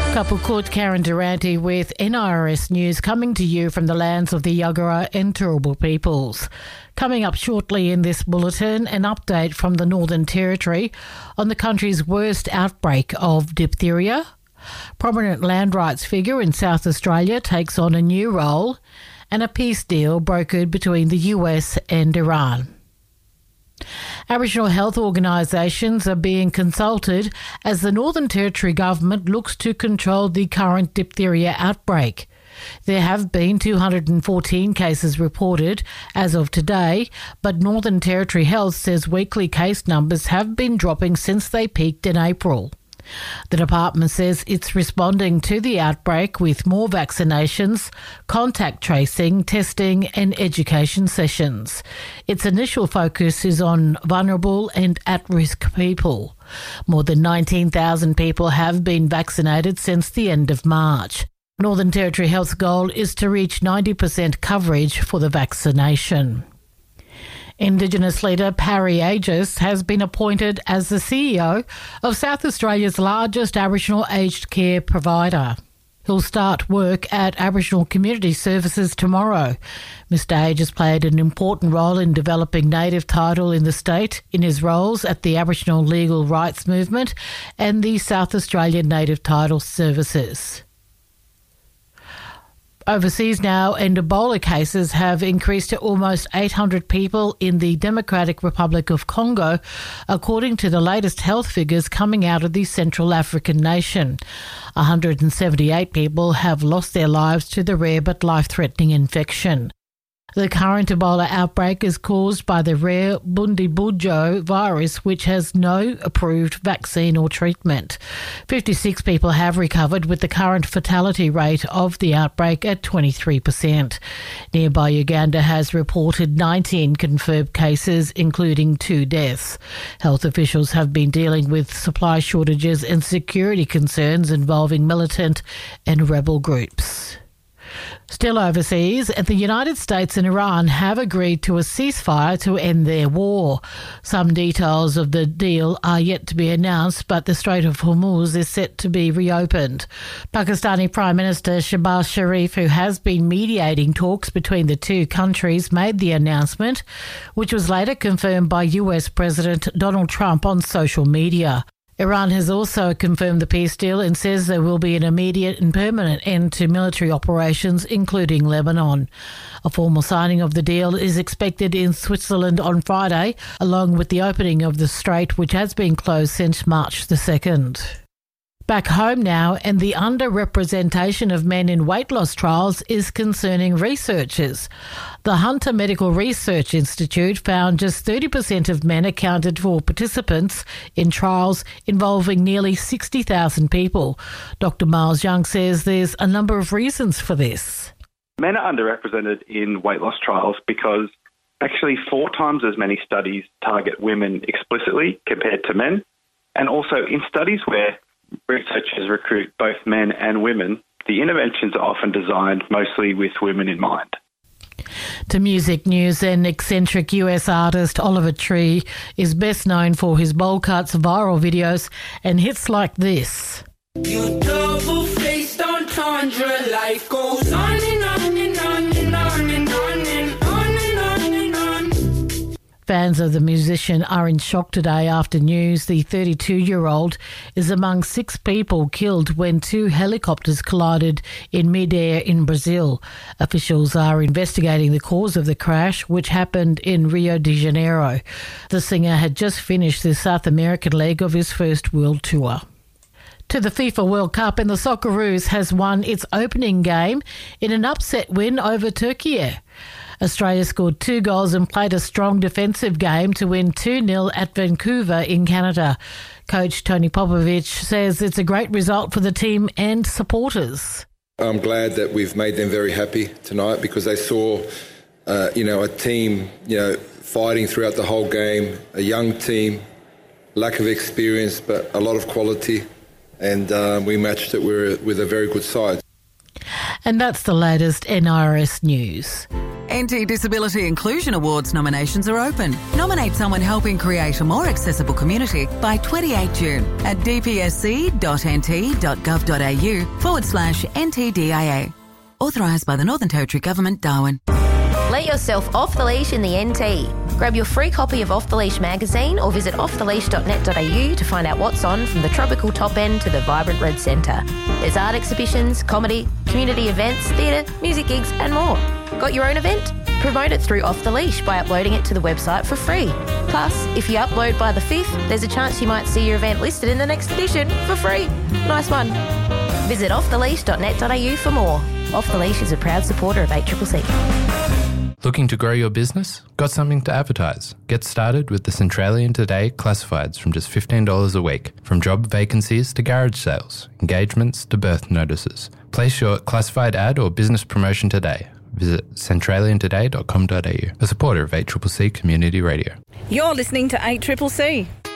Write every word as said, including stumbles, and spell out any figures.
Kapukut Karen Durante with N I R S News, coming to you from the lands of the Yagara and Turrbal peoples. Coming up shortly in this bulletin, an update from the Northern Territory on the country's worst outbreak of diphtheria. Prominent land rights figure in South Australia takes on a new role, and a peace deal brokered between the U S and Iran. Aboriginal health organisations are being consulted as the Northern Territory government looks to control the current diphtheria outbreak. There have been two hundred fourteen cases reported as of today, but Northern Territory Health says weekly case numbers have been dropping since they peaked in April. The department says it's responding to the outbreak with more vaccinations, contact tracing, testing and education sessions. Its initial focus is on vulnerable and at-risk people. More than nineteen thousand people have been vaccinated since the end of March. Northern Territory Health's goal is to reach ninety percent coverage for the vaccination. Indigenous leader Parry Aegis has been appointed as the C E O of South Australia's largest Aboriginal aged care provider. He'll start work at Aboriginal Community Services tomorrow. Mister Aegis played an important role in developing native title in the state in his roles at the Aboriginal Legal Rights Movement and the South Australian Native Title Services. Overseas now, and Ebola cases have increased to almost eight hundred people in the Democratic Republic of Congo, according to the latest health figures coming out of the Central African nation. one hundred seventy-eight people have lost their lives to the rare but life-threatening infection. The current Ebola outbreak is caused by the rare Bundibugyo virus, which has no approved vaccine or treatment. fifty-six people have recovered, with the current fatality rate of the outbreak at twenty-three percent. Nearby Uganda has reported nineteen confirmed cases, including two deaths. Health officials have been dealing with supply shortages and security concerns involving militant and rebel groups. Still overseas, the United States and Iran have agreed to a ceasefire to end their war. Some details of the deal are yet to be announced, but the Strait of Hormuz is set to be reopened. Pakistani Prime Minister Shehbaz Sharif, who has been mediating talks between the two countries, made the announcement, which was later confirmed by U S President Donald Trump on social media. Iran has also confirmed the peace deal and says there will be an immediate and permanent end to military operations, including Lebanon. A formal signing of the deal is expected in Switzerland on Friday, along with the opening of the strait, which has been closed since March the second. Back home now, and the underrepresentation of men in weight loss trials is concerning researchers. The Hunter Medical Research Institute found just thirty percent of men accounted for participants in trials involving nearly sixty thousand people. Doctor Miles Young says there's a number of reasons for this. Men are underrepresented in weight loss trials because actually four times as many studies target women explicitly compared to men. And also in studies where researchers recruit both men and women, the interventions are often designed mostly with women in mind. To music news, an eccentric U S artist, Oliver Tree, is best known for his bowl cuts, viral videos and hits like this. You double-faced entendre, life goes on and on and on and on and on and on and on and on. Fans of the musician are in shock today after news the thirty-two-year-old is among six people killed when two helicopters collided in mid-air in Brazil. Officials are investigating the cause of the crash, which happened in Rio de Janeiro. The singer had just finished the South American leg of his first world tour. To the FIFA World Cup, and the Socceroos has won its opening game in an upset win over Turkey. Australia scored two goals and played a strong defensive game to win two nil at Vancouver in Canada. Coach Tony Popovic says it's a great result for the team and supporters. I'm glad that we've made them very happy tonight because they saw, uh, you know, a team, you know, fighting throughout the whole game, a young team, lack of experience, but a lot of quality. And uh, we matched it with a very good side. And that's the latest N I R S news. N T Disability Inclusion Awards nominations are open. Nominate someone helping create a more accessible community by twenty-eighth of June at dpsc.nt.gov.au forward slash NTDIA. Authorised by the Northern Territory Government, Darwin. Let yourself off the leash in the N T. Grab your free copy of Off the Leash magazine or visit off the leash dot net dot a u to find out what's on from the tropical top end to the vibrant Red Centre. There's art exhibitions, comedy, community events, theatre, music gigs and more. Got your own event? Promote it through Off the Leash by uploading it to the website for free. Plus, if you upload by the fifth, there's a chance you might see your event listed in the next edition for free. Nice one. Visit off the leash dot net dot a u for more. Off the Leash is a proud supporter of eight C C C. Looking to grow your business? Got something to advertise? Get started with the Centralian Today Classifieds from just fifteen dollars a week. From job vacancies to garage sales, engagements to birth notices. Place your classified ad or business promotion today. Visit centralian today dot com dot a u, a supporter of eight C C C Community Radio. You're listening to eight C C C.